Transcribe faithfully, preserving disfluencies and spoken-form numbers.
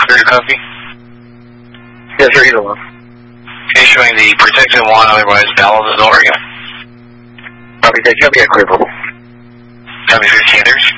Clear to copy? Yes, sir, either one. Issuing the protected one, otherwise valid is Oregon. Copy, take copy, clear purple. Copy, fifteen Sanders.